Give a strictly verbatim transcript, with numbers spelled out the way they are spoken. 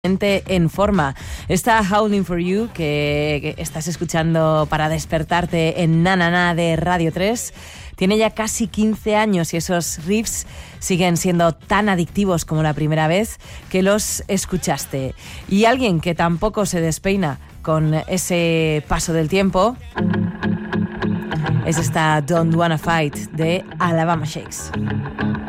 en forma. Esta Howling for You que, que estás escuchando para despertarte en Na Na Na de Radio tres tiene ya casi quince años y esos riffs siguen siendo tan adictivos como la primera vez que los escuchaste. Y alguien que tampoco se despeina con ese paso del tiempo es esta Don't Wanna Fight de Alabama Shakes.